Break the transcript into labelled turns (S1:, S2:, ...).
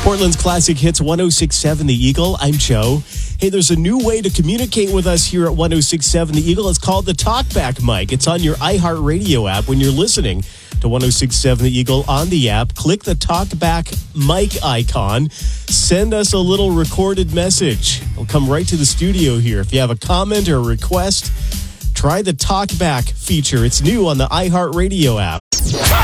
S1: Portland's Classic Hits 106.7 The Eagle. I'm Joe. Hey, there's a new way to communicate with us here at 106.7 The Eagle. It's called the Talkback Mic. It's on your iHeartRadio app. When you're listening to 106.7 The Eagle on the app, click the Talkback Mic icon. Send us a little recorded message. It'll come right to the studio here. If you have a comment or a request, try the Talkback feature. It's new on the iHeartRadio app.